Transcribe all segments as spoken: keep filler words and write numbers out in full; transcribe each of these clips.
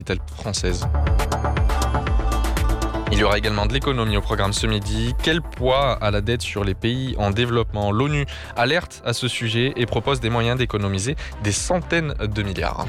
capitale française. Il y aura également de l'économie au programme ce midi. Quel poids a la dette sur les pays en développement ? L'ONU alerte à ce sujet et propose des moyens d'économiser des centaines de milliards.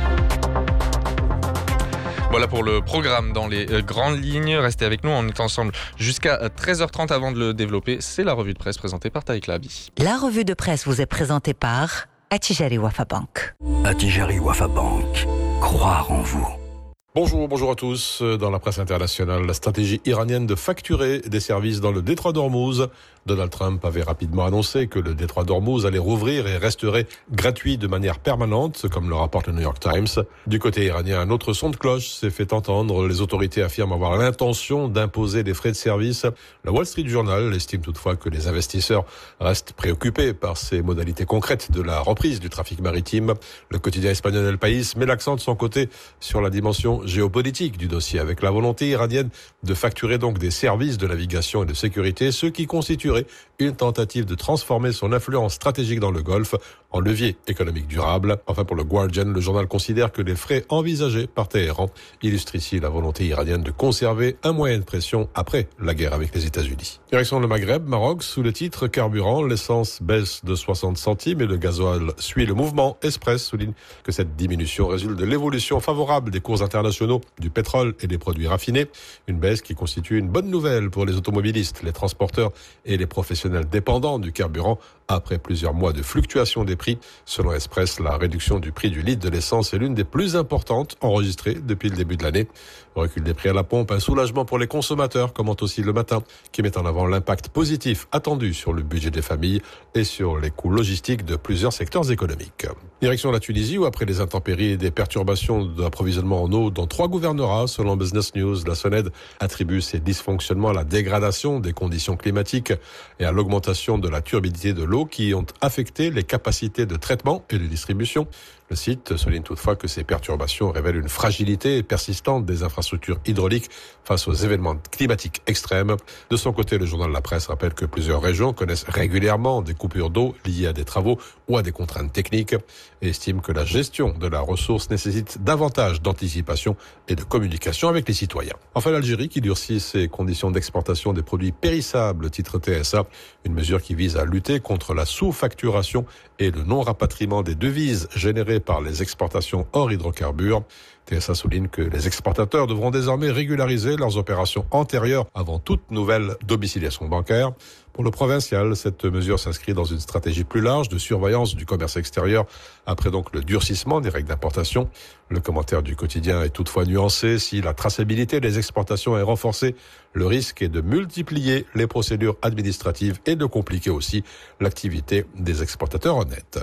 Voilà pour le programme dans les grandes lignes. Restez avec nous, on est ensemble jusqu'à treize heures trente avant de le développer. C'est la revue de presse présentée par Taïk Labi. La revue de presse vous est présentée par Attijari Wafa Bank. Attijari Wafa Bank. Croire en vous. Bonjour, bonjour à tous. Dans la presse internationale, la stratégie iranienne de facturer des services dans le détroit d'Ormuz. Donald Trump avait rapidement annoncé que le détroit d'Ormuz allait rouvrir et resterait gratuit de manière permanente, comme le rapporte le New York Times. Du côté iranien, un autre son de cloche s'est fait entendre. Les autorités affirment avoir l'intention d'imposer des frais de service. Le Wall Street Journal estime toutefois que les investisseurs restent préoccupés par ces modalités concrètes de la reprise du trafic maritime. Le quotidien espagnol El País met l'accent de son côté sur la dimension géopolitique du dossier, avec la volonté iranienne de facturer donc des services de navigation et de sécurité, ce qui constituerait une tentative de transformer son influence stratégique dans le Golfe en levier économique durable. Enfin, pour le Guardian, le journal considère que les frais envisagés par Téhéran illustrent ici la volonté iranienne de conserver un moyen de pression après la guerre avec les États-Unis. Direction le Maghreb, Maroc, sous le titre Carburant, l'essence baisse de soixante centimes et le gasoil suit le mouvement. Express souligne que cette diminution résulte de l'évolution favorable des cours internationaux du pétrole et des produits raffinés. Une baisse qui constitue une bonne nouvelle pour les automobilistes, les transporteurs et les professionnels dépendants du carburant après plusieurs mois de fluctuation des prix. Selon Express, la réduction du prix du litre de l'essence est l'une des plus importantes enregistrées depuis le début de l'année. Recul des prix à la pompe, un soulagement pour les consommateurs, commente aussi Le Matin, qui met en avant l'impact positif attendu sur le budget des familles et sur les coûts logistiques de plusieurs secteurs économiques. Direction la Tunisie, où après les intempéries et des perturbations d'approvisionnement en eau dans trois gouvernorats, selon Business News, la SONED attribue ces dysfonctionnements à la dégradation des conditions climatiques et à l'augmentation de la turbidité de l'eau qui ont affecté les capacités de traitement et de distribution. Le site souligne toutefois que ces perturbations révèlent une fragilité persistante des infrastructures hydrauliques face aux événements climatiques extrêmes. De son côté, le journal La Presse rappelle que plusieurs régions connaissent régulièrement des coupures d'eau liées à des travaux ou à des contraintes techniques et estime que la gestion de la ressource nécessite davantage d'anticipation et de communication avec les citoyens. Enfin, l'Algérie qui durcit ses conditions d'exportation des produits périssables, titre T S A, une mesure qui vise à lutter contre la sous-facturation et le non-rapatriement des devises générées par les exportations hors hydrocarbures. T S A souligne que les exportateurs devront désormais régulariser leurs opérations antérieures avant toute nouvelle domiciliation bancaire. Pour le provincial, cette mesure s'inscrit dans une stratégie plus large de surveillance du commerce extérieur après donc le durcissement des règles d'importation. Le commentaire du quotidien est toutefois nuancé. Si la traçabilité des exportations est renforcée, le risque est de multiplier les procédures administratives et de compliquer aussi l'activité des exportateurs honnêtes.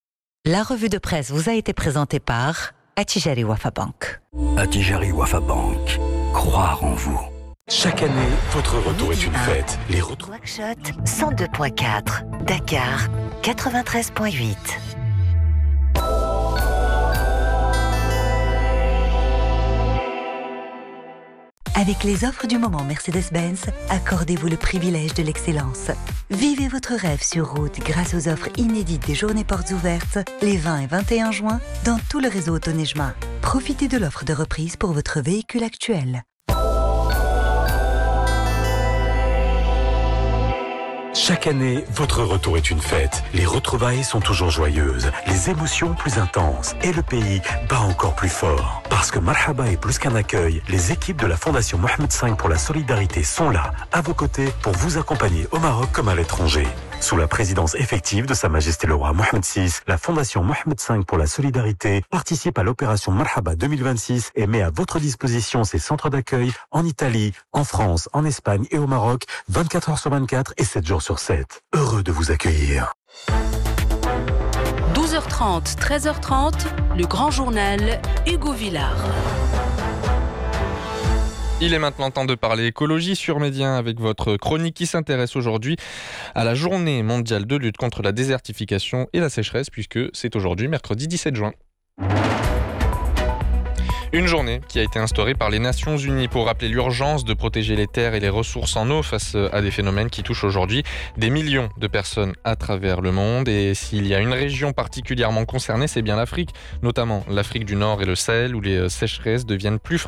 La revue de presse vous a été présentée par Attijari Wafa Bank. Attijari Wafa Bank. Croire en vous. Chaque année, votre retour est une fête. Les retours. Nouakchott, cent deux virgule quatre. Dakar, quatre-vingt-treize virgule huit. Avec les offres du moment Mercedes-Benz, accordez-vous le privilège de l'excellence. Vivez votre rêve sur route grâce aux offres inédites des journées portes ouvertes les vingt et vingt et un juin dans tout le réseau Autonejma. Profitez de l'offre de reprise pour votre véhicule actuel. Chaque année, votre retour est une fête. Les retrouvailles sont toujours joyeuses, les émotions plus intenses et le pays bat encore plus fort. Parce que Marhaba est plus qu'un accueil, les équipes de la Fondation Mohamed cinq pour la solidarité sont là, à vos côtés, pour vous accompagner au Maroc comme à l'étranger. Sous la présidence effective de Sa Majesté le Roi Mohamed six, la Fondation Mohamed cinq pour la solidarité participe à l'opération Marhaba deux mille vingt-six et met à votre disposition ses centres d'accueil en Italie, en France, en Espagne et au Maroc, vingt-quatre heures sur vingt-quatre et sept jours sur sept. Heureux de vous accueillir. douze heures trente, treize heures trente, le grand journal Hugo Villard. Il est maintenant temps de parler écologie sur Média avec votre chronique qui s'intéresse aujourd'hui à la journée mondiale de lutte contre la désertification et la sécheresse puisque c'est aujourd'hui, mercredi dix-sept juin. Une journée qui a été instaurée par les Nations Unies pour rappeler l'urgence de protéger les terres et les ressources en eau face à des phénomènes qui touchent aujourd'hui des millions de personnes à travers le monde. Et s'il y a une région particulièrement concernée, c'est bien l'Afrique, notamment l'Afrique du Nord et le Sahel, où les sécheresses deviennent plus